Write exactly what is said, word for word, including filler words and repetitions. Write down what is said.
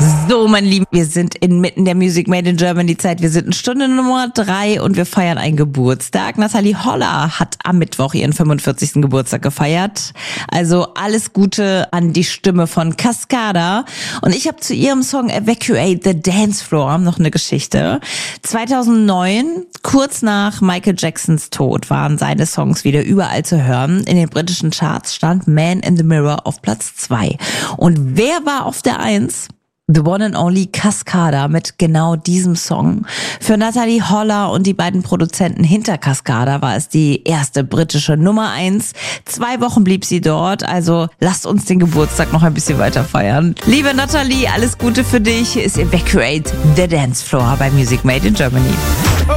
So, mein Lieben, wir sind inmitten der Music Made in Germany Zeit. Wir sind in Stunde Nummer drei und wir feiern einen Geburtstag. Nathalie Holler hat am Mittwoch ihren fünfundvierzigsten Geburtstag gefeiert. Also alles Gute an die Stimme von Cascada. Und ich habe zu ihrem Song Evacuate the Dance Floor noch eine Geschichte. zweitausendneun, kurz nach Michael Jacksons Tod, waren seine Songs wieder überall zu hören. In den britischen Charts stand Man in the Mirror auf Platz zwei. Und wer war auf der Eins? The One and Only Cascada mit genau diesem Song. Für Nathalie Holler und die beiden Produzenten hinter Cascada war es die erste britische Nummer eins. Zwei Wochen blieb sie dort, also lasst uns den Geburtstag noch ein bisschen weiter feiern. Liebe Nathalie, alles Gute für dich. Ist Evacuate the Dance Floor bei Music Made in Germany.